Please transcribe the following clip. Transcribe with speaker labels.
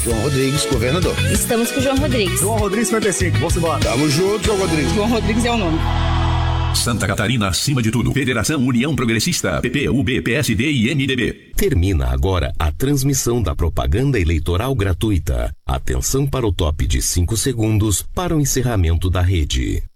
Speaker 1: João Rodrigues, governador.
Speaker 2: Estamos com o João Rodrigues.
Speaker 3: João Rodrigues 55, vamos embora.
Speaker 1: Tamo junto, João Rodrigues.
Speaker 2: João Rodrigues é o nome.
Speaker 4: Santa Catarina acima de tudo. Federação União Progressista, PP, UB, PSD e MDB.
Speaker 5: Termina agora a transmissão da propaganda eleitoral gratuita. Atenção para o top de 5 segundos para o encerramento da rede.